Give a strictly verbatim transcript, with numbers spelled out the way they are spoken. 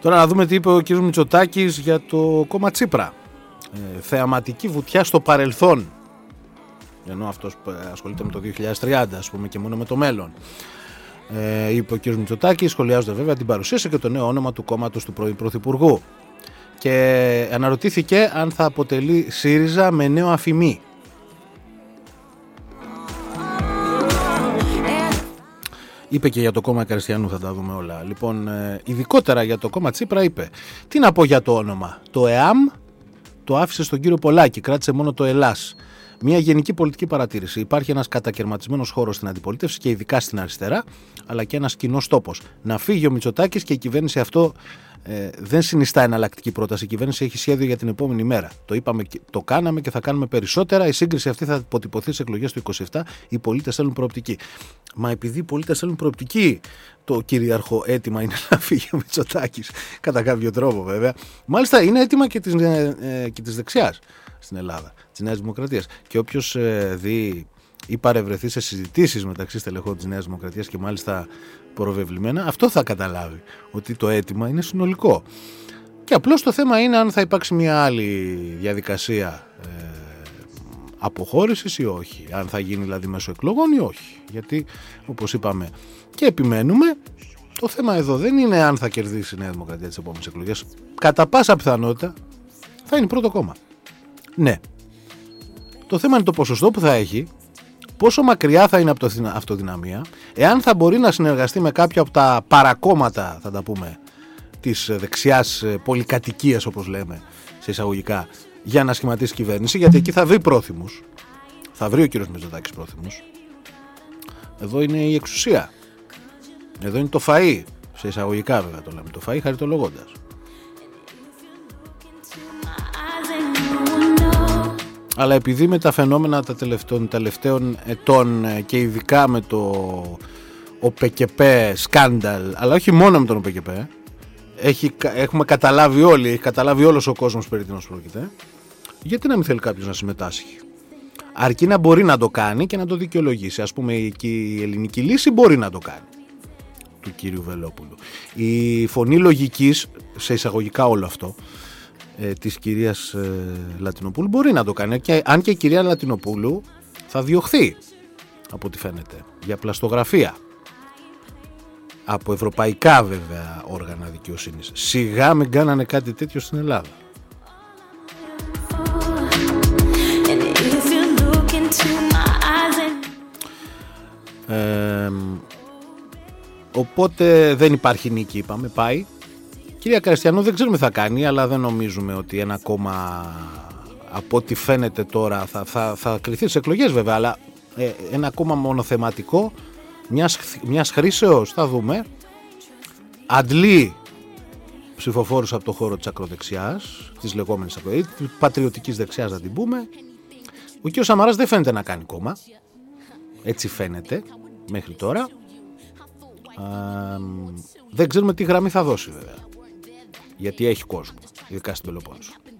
Τώρα να δούμε τι είπε ο κ. Μητσοτάκης για το κόμμα Τσίπρα. Ε, θεαματική βουτιά στο παρελθόν. Ενώ αυτός ασχολείται με το δύο χιλιάδες τριάντα, ας πούμε, και μόνο με το μέλλον. Ε, είπε ο κ. Μητσοτάκης, σχολιάζοντας βέβαια την παρουσίαση και το νέο όνομα του κόμματος του πρώην Πρωθυπουργού. Και αναρωτήθηκε αν θα αποτελεί ΣΥΡΙΖΑ με νέο αφημί. Είπε και για το κόμμα Καριστιανού, θα τα δούμε όλα. Λοιπόν, ε, ειδικότερα για το κόμμα Τσίπρα είπε: τι να πω για το όνομα. Το ΕΑΜ το άφησε στον κύριο Πολάκη, κράτησε μόνο το ΕΛΑΣ. Μια γενική πολιτική παρατήρηση. Υπάρχει ένας κατακαιρματισμένος χώρος στην αντιπολίτευση και ειδικά στην αριστερά, αλλά και ένας κοινός τόπος. Να φύγει ο Μητσοτάκης και η κυβέρνηση αυτό ε, δεν συνιστά εναλλακτική πρόταση. Η κυβέρνηση έχει σχέδιο για την επόμενη μέρα. Το είπαμε, το κάναμε και θα κάνουμε περισσότερα. Η σύγκριση αυτή θα αποτυπωθεί σε εκλογές του είκοσι επτά. Οι πολίτες θέλουν προοπτική. Μα επειδή οι πολίτες θέλουν προοπτική, το κυρίαρχο αίτημα είναι να φύγει ο Μητσοτάκης. Κατά κάποιο τρόπο, βέβαια. Μάλιστα είναι αίτημα και της, ε, ε, και της δεξιάς στην Ελλάδα, της Νέας Δημοκρατίας. Και όποιος ε, δει ή παρευρεθεί σε συζητήσεις μεταξύ στελεχών της Νέας Δημοκρατίας και μάλιστα προβεβλημένα, αυτό θα καταλάβει, ότι το αίτημα είναι συνολικό. Και απλώς το θέμα είναι αν θα υπάρξει μια άλλη διαδικασία ε, αποχώρησης ή όχι. Αν θα γίνει δηλαδή μέσω εκλογών ή όχι. Γιατί, όπως είπαμε και επιμένουμε, το θέμα εδώ δεν είναι αν θα κερδίσει η Νέα Δημοκρατία τις επόμενες εκλογές. Κατά πάσα πιθανότητα θα είναι πρώτο κόμμα. Ναι. Το θέμα είναι το ποσοστό που θα έχει, πόσο μακριά θα είναι από την αυτοδυναμία, εάν θα μπορεί να συνεργαστεί με κάποια από τα παρακόμματα, θα τα πούμε, της δεξιάς πολυκατοικίας, όπως λέμε, σε εισαγωγικά, για να σχηματίσει κυβέρνηση, γιατί εκεί θα βρει πρόθυμους. Θα βρει ο κύριος Μητσοτάκης πρόθυμους. Εδώ είναι η εξουσία. Εδώ είναι το φαΐ, σε εισαγωγικά βέβαια το λέμε, το φαΐ χαριτολογώντας. Αλλά επειδή με τα φαινόμενα των τελευταίων ετών και ειδικά με το ΟΠΕΚΕΠΕ σκάνδαλ, αλλά όχι μόνο με τον ΟΠΕΚΕΠΕ, έχει, έχουμε καταλάβει όλοι, έχει καταλάβει όλος ο κόσμος περί τίνος πρόκειται, γιατί να μην θέλει κάποιος να συμμετάσχει. Αρκεί να μπορεί να το κάνει και να το δικαιολογήσει. Ας πούμε η ελληνική λύση μπορεί να το κάνει, του κύριου Βελόπουλου. Η φωνή λογικής, σε εισαγωγικά όλο αυτό, ε, της κυρίας ε, Λατινοπούλου μπορεί να το κάνει, και, αν και η κυρία Λατινοπούλου θα διωχθεί, από ό,τι φαίνεται, για πλαστογραφία από ευρωπαϊκά βέβαια όργανα δικαιοσύνης. Σιγά μην κάνανε κάτι τέτοιο στην Ελλάδα. Ε, οπότε δεν υπάρχει νίκη, είπαμε, πάει. Κυρία Καριστιανού δεν ξέρουμε τι θα κάνει, αλλά δεν νομίζουμε ότι ένα κόμμα, από ό,τι φαίνεται τώρα, θα, θα, θα κριθεί στις εκλογές βέβαια, αλλά ε, ένα κόμμα μονοθεματικό μιας, μιας χρήσεως, θα δούμε, αντλεί ψηφοφόρους από το χώρο της ακροδεξιάς, της λεγόμενης ακροδεξιάς, της πατριωτικής δεξιάς να την πούμε. Ο κ. Σαμαράς δεν φαίνεται να κάνει κόμμα, έτσι φαίνεται μέχρι τώρα. Α, δεν ξέρουμε τι γραμμή θα δώσει βέβαια, γιατί έχει κόσμο, ειδικά στην Πελοπόννησο.